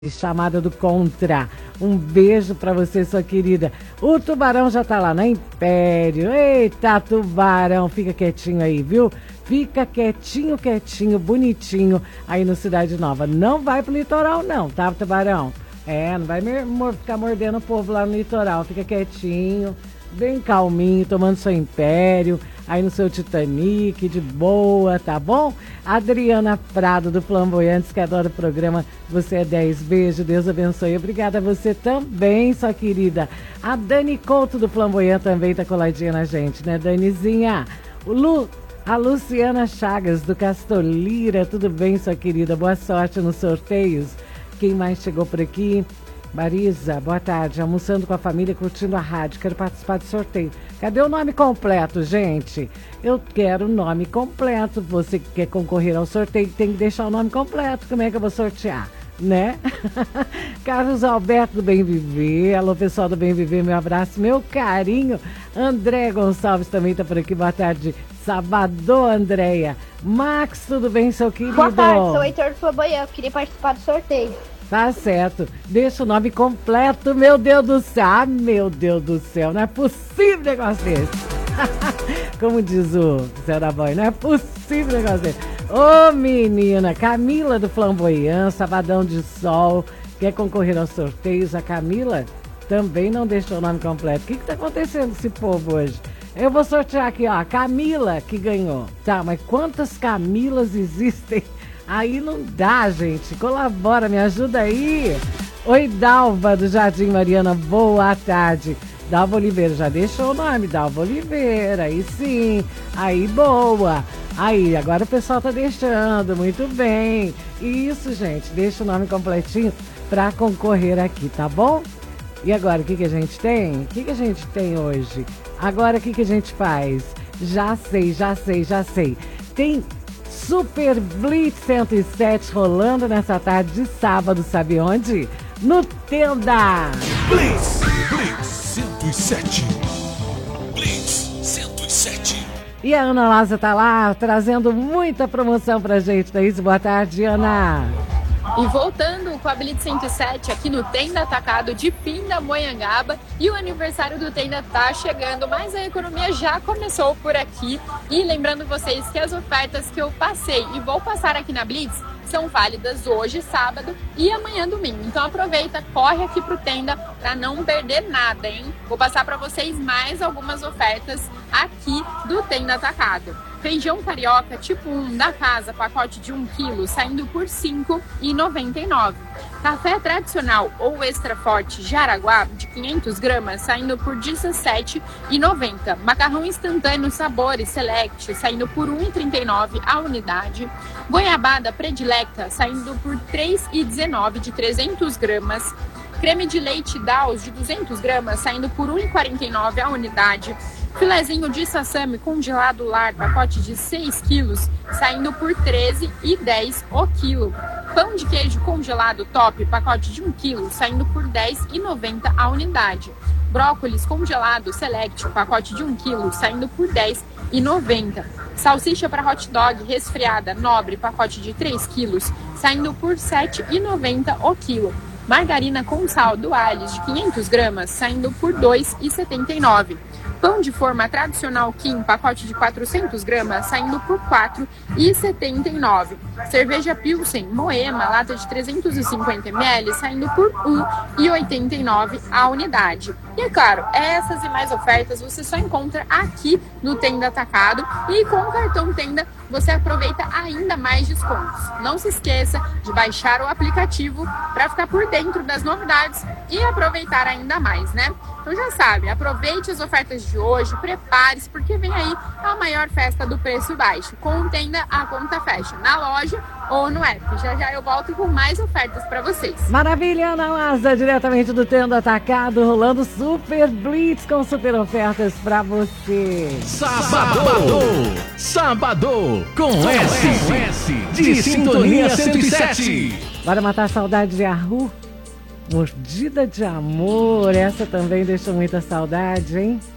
chamada do Contra. Um beijo pra você, sua querida. O Tubarão já tá lá na Império. Eita, Tubarão, fica quietinho aí, viu? Fica quietinho, bonitinho aí no Cidade Nova. Não vai pro litoral não, tá, Tubarão? Não vai ficar mordendo o povo lá no litoral. Fica quietinho, bem calminho, tomando seu Império, aí no seu Titanic, de boa, tá bom? Adriana Prado, do Flamboyantes, que adora o programa. Você é 10. Beijo, Deus abençoe. Obrigada a você também, sua querida. A Dani Couto, do Flamboyante, também tá coladinha na gente, né, Danizinha? A Luciana Chagas, do Castolira. Tudo bem, sua querida? Boa sorte nos sorteios. Quem mais chegou por aqui? Marisa, boa tarde. Almoçando com a família, curtindo a rádio. Quero participar do sorteio. Cadê o nome completo, gente? Eu quero o nome completo. Você que quer concorrer ao sorteio tem que deixar o nome completo. Como é que eu vou sortear? Né? Carlos Alberto, do Bem Viver. Alô, pessoal do Bem Viver, meu abraço, meu carinho. André Gonçalves também tá por aqui. Boa tarde. Sabadão, Andréia. Max, tudo bem, seu querido? Boa tarde, sou o Heitor do Flamboyante. Queria participar do sorteio. Tá certo. Deixa o nome completo, meu Deus do céu. Ah, meu Deus do céu. Não é possível um negócio desse. Como diz o Zé da Boy, não é possível um negócio desse. Ô, menina, Camila do Flamboyant, Sabadão de Sol, quer concorrer aos sorteios. A Camila também não deixou o nome completo. O que tá acontecendo com esse povo hoje? Eu vou sortear aqui, ó, a Camila que ganhou. Tá, mas quantas Camilas existem? Aí não dá, gente. Colabora, me ajuda aí. Oi, Dalva, do Jardim Mariana, boa tarde. Dalva Oliveira, já deixou o nome, Dalva Oliveira, aí sim. Aí, boa. Aí, agora o pessoal tá deixando, muito bem. Isso, gente, deixa o nome completinho pra concorrer aqui, tá bom? E agora, o que a gente tem? O que a gente tem hoje? Agora, o que a gente faz? Já sei. Tem Super Blitz 107 rolando nessa tarde de sábado, sabe onde? No Tenda! Blitz 107. Blitz 107. E a Ana Laza tá lá trazendo muita promoção pra gente, não é isso? Boa tarde, Ana! E voltando com a Blitz 107 aqui no Tenda Atacado de Pindamonhangaba, e o aniversário do Tenda tá chegando, mas a economia já começou por aqui. E lembrando vocês que as ofertas que eu passei e vou passar aqui na Blitz são válidas hoje, sábado, e amanhã, domingo. Então aproveita, corre aqui pro Tenda para não perder nada, hein? Vou passar para vocês mais algumas ofertas aqui do Tenda Atacado. Feijão carioca tipo 1 da casa, pacote de 1 kg, saindo por R$ 5,99. Café tradicional ou extra forte Jaraguá, de 500 gramas, saindo por R$ 17,90. Macarrão instantâneo Sabores Select, saindo por R$ 1,39 a unidade. Goiabada predileta, saindo por R$ 3,19 de 300 gramas. Creme de leite Daus, de 200 gramas, saindo por R$ 1,49 a unidade. Filezinho de sassami congelado lar, pacote de 6 quilos, saindo por R$ 13,10 o quilo. Pão de queijo congelado top, pacote de 1 quilo, saindo por R$ 10,90 a unidade. Brócolis congelado Select, pacote de 1 quilo, saindo por R$ 10,90. Salsicha para hot dog resfriada Nobre, pacote de 3 quilos, saindo por R$ 7,90 o quilo. Margarina com sal do Allis, de 500 gramas, saindo por R$ 2,79. Pão de forma tradicional Kim, pacote de 400 gramas, saindo por R$ 4,79. Cerveja Pilsen Moema, lata de 350 ml, saindo por R$ 1,89 a unidade. E é claro, essas e mais ofertas você só encontra aqui no Tenda Atacado, e com o cartão Tenda você aproveita ainda mais descontos. Não se esqueça de baixar o aplicativo para ficar por dentro das novidades e aproveitar ainda mais, né? Então já sabe, aproveite as ofertas de hoje, prepare-se, porque vem aí a maior festa do preço baixo. Com o Tenda, a conta fecha na loja ou no app. Já eu volto com mais ofertas para vocês. Maravilha, Ana Laza, diretamente do Tenda Atacado, rolando Super Blitz com super ofertas para você. Sábado com S de Sintonia 107. Bora matar a saudade de Arru? Mordida de Amor, essa também deixou muita saudade, hein?